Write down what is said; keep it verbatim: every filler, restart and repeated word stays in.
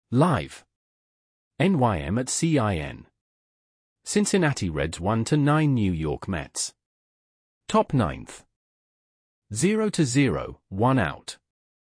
Live. N Y M at C I N. Cincinnati Reds one to nine New York Mets. Top ninth. zero to zero, one out.